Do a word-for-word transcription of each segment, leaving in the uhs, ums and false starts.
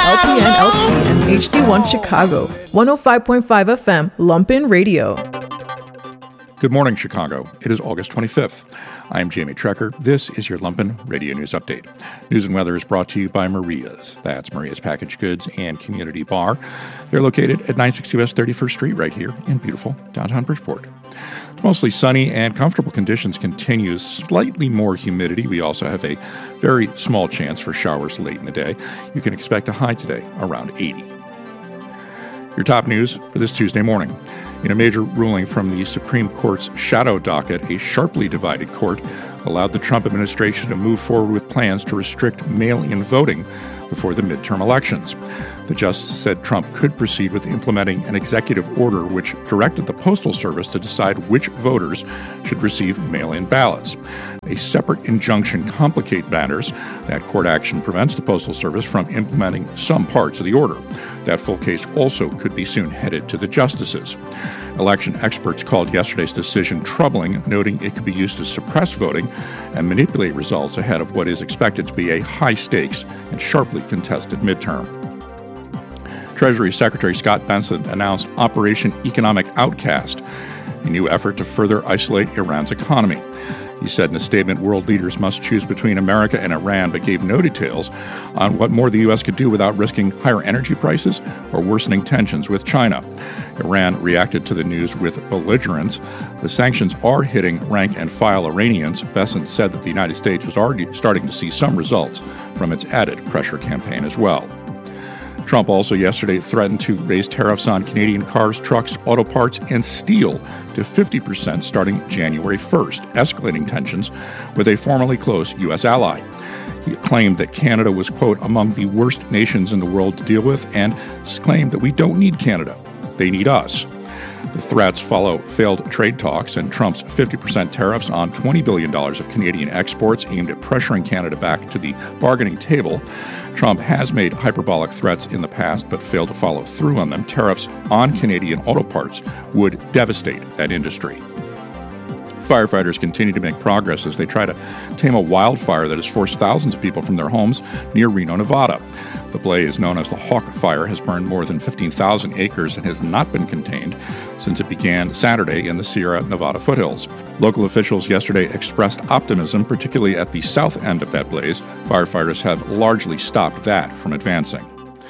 L P N L P and H D one Chicago, one oh five point five F M, Lumpen Radio. Good morning, Chicago. It is August twenty-fifth. I'm Jamie Trecker. This is your Lumpen Radio News Update. News and weather is brought to you by Maria's. That's Maria's Packaged Goods and Community Bar. They're located at nine sixty West thirty-first Street right here in beautiful downtown Bridgeport. It's mostly sunny and comfortable conditions continue. Slightly more humidity. We also have a very small chance for showers late in the day. You can expect a high today around eighty. Your top news for this Tuesday morning. In a major ruling from the Supreme Court's shadow docket, a sharply divided court allowed the Trump administration to move forward with plans to restrict mail-in voting before the midterm elections. The justice said Trump could proceed with implementing an executive order which directed the Postal Service to decide which voters should receive mail-in ballots. A separate injunction complicates matters. That court action prevents the Postal Service from implementing some parts of the order. That full case also could be soon headed to the justices. Election experts called yesterday's decision troubling, noting it could be used to suppress voting and manipulate results ahead of what is expected to be a high-stakes and sharply contested midterm. Treasury Secretary Scott Bessent announced Operation Economic Outcast, a new effort to further isolate Iran's economy. He said in a statement, world leaders must choose between America and Iran, but gave no details on what more the U S could do without risking higher energy prices or worsening tensions with China. Iran reacted to the news with belligerence. The sanctions are hitting rank-and-file Iranians. Bessent said that the United States was already starting to see some results from its added pressure campaign as well. Trump also yesterday threatened to raise tariffs on Canadian cars, trucks, auto parts, and steel to fifty percent starting January first, escalating tensions with a formerly close U S ally. He claimed that Canada was, quote, among the worst nations in the world to deal with, and claimed that we don't need Canada, they need us. The threats follow failed trade talks and Trump's fifty percent tariffs on twenty billion dollars of Canadian exports aimed at pressuring Canada back to the bargaining table. Trump has made hyperbolic threats in the past but failed to follow through on them. Tariffs on Canadian auto parts would devastate that industry. Firefighters continue to make progress as they try to tame a wildfire that has forced thousands of people from their homes near Reno, Nevada. The blaze, known as the Hawk Fire, has burned more than fifteen thousand acres and has not been contained since it began Saturday in the Sierra Nevada foothills. Local officials yesterday expressed optimism, particularly at the south end of that blaze. Firefighters have largely stopped that from advancing.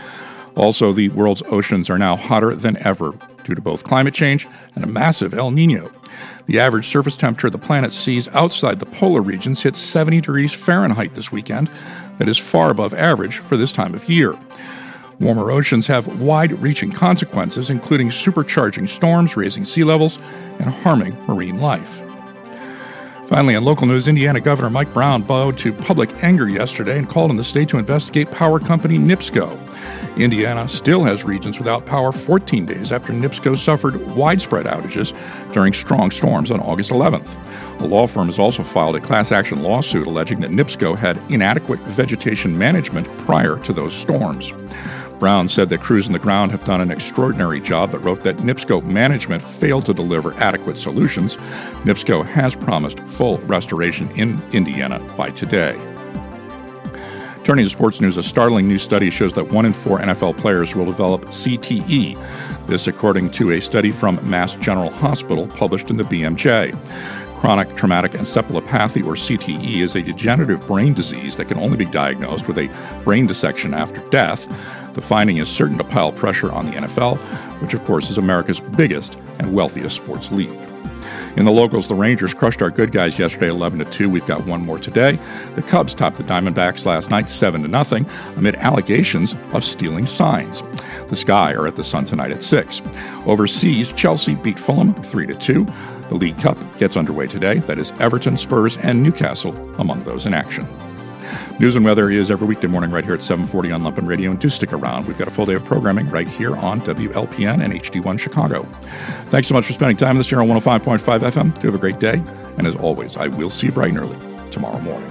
Also, the world's oceans are now hotter than ever due to both climate change and a massive El Nino. The average surface temperature the planet sees outside the polar regions hit seventy degrees Fahrenheit this weekend. That is far above average for this time of year. Warmer oceans have wide-reaching consequences, including supercharging storms, raising sea levels, and harming marine life. Finally, in local news, Indiana Governor Mike Brown bowed to public anger yesterday and called on the state to investigate power company NIPSCO. Indiana still has regions without power fourteen days after NIPSCO suffered widespread outages during strong storms on August eleventh. A law firm has also filed a class action lawsuit alleging that NIPSCO had inadequate vegetation management prior to those storms. Brown said that crews on the ground have done an extraordinary job, but wrote that NIPSCO management failed to deliver adequate solutions. NIPSCO has promised full restoration in Indiana by today. Turning to sports news, a startling new study shows that one in four N F L players will develop C T E. This according to a study from Mass General Hospital published in the B M J. Chronic traumatic encephalopathy, or C T E, is a degenerative brain disease that can only be diagnosed with a brain dissection after death. The finding is certain to pile pressure on the N F L, which of course is America's biggest and wealthiest sports league. In the locals, the Rangers crushed our good guys yesterday eleven to two. We've got one more today. The Cubs topped the Diamondbacks last night seven to nothing amid allegations of stealing signs. The Sky are at the Sun tonight at six. Overseas, Chelsea beat Fulham three to two. The League Cup gets underway today. That is Everton, Spurs, and Newcastle among those in action. News and weather is every weekday morning right here at seven forty on Lumpen Radio, and do stick around. We've got a full day of programming right here on W L P N and H D one Chicago. Thanks so much for spending time this year on one oh five point five F M. Do have a great day, and as always, I will see you bright and early tomorrow morning.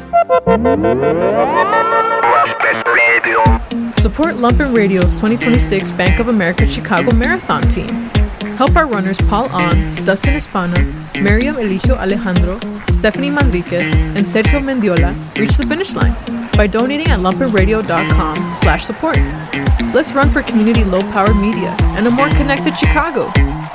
Support Lumpen Radio's twenty twenty-six Bank of America Chicago Marathon team. Help our runners Paul On, Dustin Espana, Miriam Eligio Alejandro, Stephanie Manriquez, and Sergio Mendiola reach the finish line. by donating at lumpenradio.com slash support. Let's run for community low-powered media and a more connected Chicago.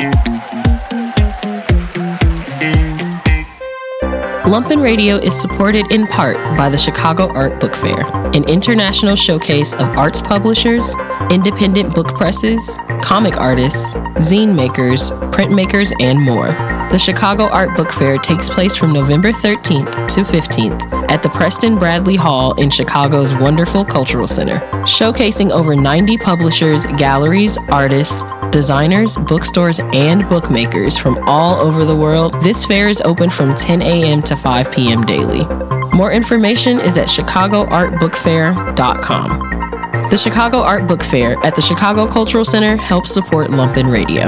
Lumpen Radio is supported in part by the Chicago Art Book Fair, an international showcase of arts publishers, independent book presses, comic artists, zine makers, printmakers, and more. The Chicago Art Book Fair takes place from November thirteenth to fifteenth at the Preston Bradley Hall in Chicago's wonderful Cultural Center, showcasing over ninety publishers, galleries, artists, designers, bookstores, and bookmakers from all over the world. This fair is open from ten a.m. to five p.m. daily. More information is at chicago art book fair dot com. The Chicago Art Book Fair at the Chicago Cultural Center helps support Lumpen Radio.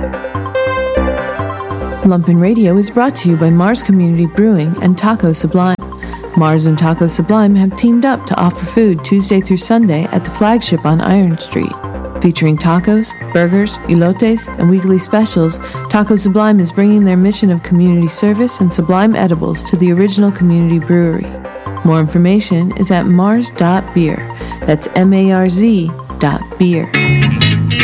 Lumpen Radio is brought to you by Mars Community Brewing and Taco Sublime. Mars and Taco Sublime have teamed up to offer food Tuesday through Sunday at the flagship on Iron Street. Featuring tacos, burgers, elotes, and weekly specials, Taco Sublime is bringing their mission of community service and sublime edibles to the original community brewery. More information is at mars dot beer. That's M A R Z dot beer.